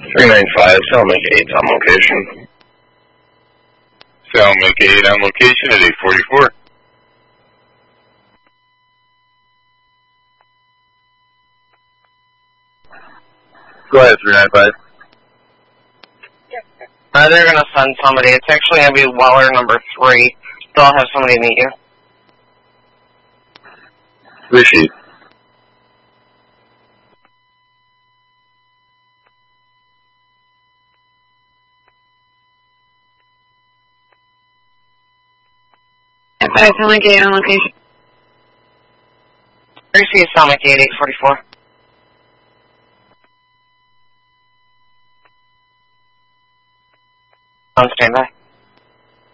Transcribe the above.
395, Salmic 8 on location. Salmic 8 on location at 844. Go ahead, 395. They're going to send somebody. It's actually going to be Weller number 3. They'll have somebody meet you. Receive. Salmic 8 on location. Receive Salmic 8, 844. On standby.